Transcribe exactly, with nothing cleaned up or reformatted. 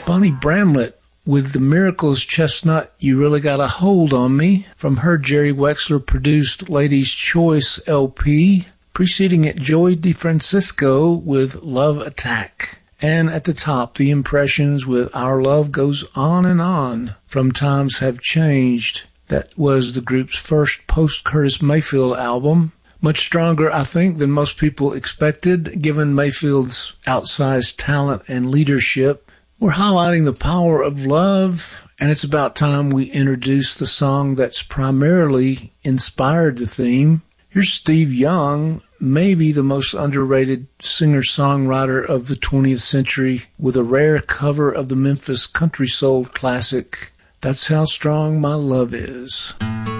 Bonnie Bramlett with The Miracles Chestnut, You Really Got a Hold on Me. From her Jerry Wexler produced Ladies' Choice L P. Preceding it, Joey DeFrancisco with Love Attack. And at the top, The Impressions with Our Love Goes On and On from Times Have Changed. That was the group's first post-Curtis Mayfield album. Much stronger, I think, than most people expected, given Mayfield's outsized talent and leadership. We're highlighting the power of love, and it's about time we introduce the song that's primarily inspired the theme. Here's Steve Young, maybe the most underrated singer-songwriter of the twentieth century, with a rare cover of the Memphis country soul classic, That's How Strong My Love Is.